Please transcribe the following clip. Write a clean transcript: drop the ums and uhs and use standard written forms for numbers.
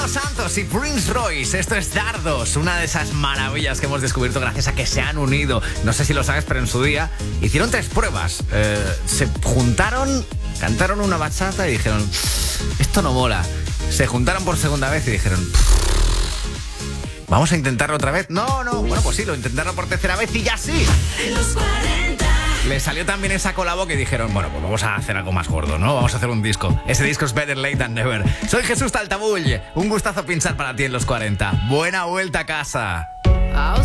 Romeo Santos y Prince Royce. Esto es Dardos, una de esas maravillas que hemos descubierto gracias a que se han unido. No sé si lo sabes, pero en su día hicieron 3 pruebas. Se juntaron, cantaron una bachata y dijeron, esto no mola. Se juntaron por segunda vez y dijeron, vamos a intentarlo otra vez. No, bueno, pues sí, lo intentaron por tercera vez y ya sí. En los 40. Le salió también esa colabo que dijeron, bueno, pues vamos a hacer algo más gordo, ¿no? Vamos a hacer un disco. Ese disco es Better Late Than Never. Soy Jesús Taltabull. Un gustazo pinchar para ti en los 40. Buena vuelta a casa.